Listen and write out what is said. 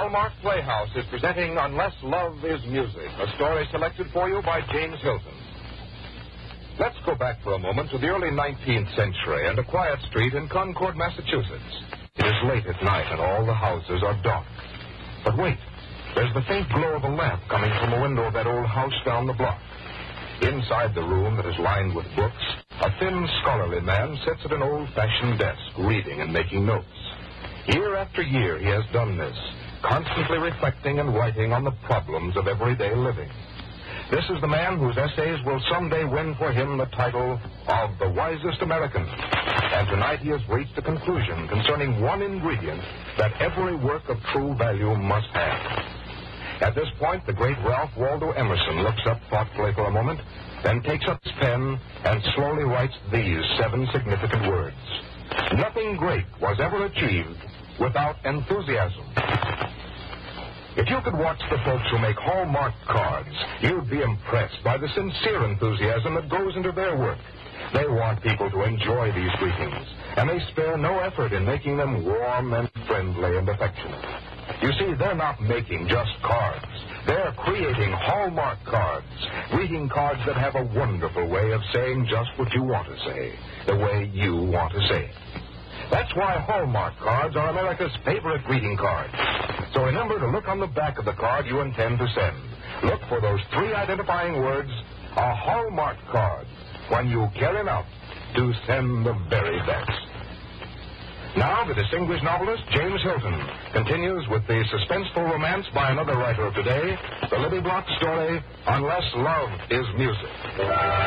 Hallmark Playhouse is presenting Unless Love is Music, a story selected for you by James Hilton. Let's go back for a moment to the early 19th century and a quiet street in Concord, Massachusetts. It is late at night and all the houses are dark. But wait, there's the faint glow of a lamp coming from a window of that old house down the block. Inside the room that is lined with books, a thin, scholarly man sits at an old-fashioned desk, reading and making notes. Year after year he has done this, constantly reflecting and writing on the problems of everyday living. This is the man whose essays will someday win for him the title of the wisest American. And tonight he has reached a conclusion concerning one ingredient that every work of true value must have. At this point, the great Ralph Waldo Emerson looks up thoughtfully for a moment, then takes up his pen and slowly writes these 7 significant words. Nothing great was ever achieved without enthusiasm. If you could watch the folks who make Hallmark cards, you'd be impressed by the sincere enthusiasm that goes into their work. They want people to enjoy these greetings, and they spare no effort in making them warm and friendly and affectionate. You see, they're not making just cards. They're creating Hallmark cards, greeting cards that have a wonderful way of saying just what you want to say, the way you want to say it. That's why Hallmark cards are America's favorite greeting cards. So remember to look on the back of the card you intend to send. Look for those 3 identifying words, a Hallmark card, when you care enough to send the very best. Now, the distinguished novelist, James Hilton, continues with the suspenseful romance by another writer of today, the Libby Block story, Unless Love is Music.